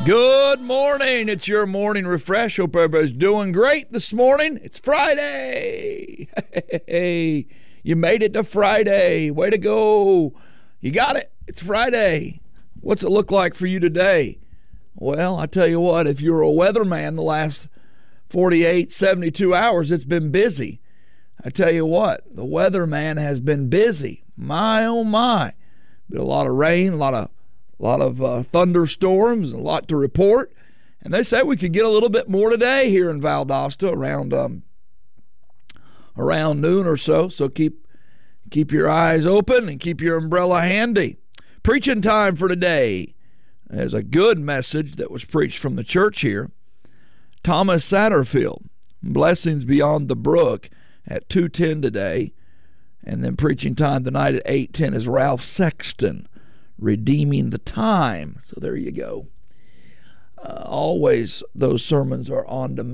Good morning. It's your morning refresh. Hope everybody's doing great this morning. It's Friday. Hey, you made it to Friday. Way to go. You got it. It's Friday. What's it look like for you today? Well, I tell you what, if you're a weatherman the last 48, 72 hours, it's been busy. I tell you what, the weatherman has been busy. My, oh my. Been a lot of rain, a lot of thunderstorms, a lot to report. And they say we could get a little bit more today here in Valdosta around noon or so. So keep your eyes open and keep your umbrella handy. Preaching time for today. There's a good message that was preached from the church here. Thomas Satterfield, Blessings Beyond the Brook at 2:10 today. And then preaching time tonight at 8:10 is Ralph Sexton, Redeeming the Time. So there you go. Always those sermons are on demand.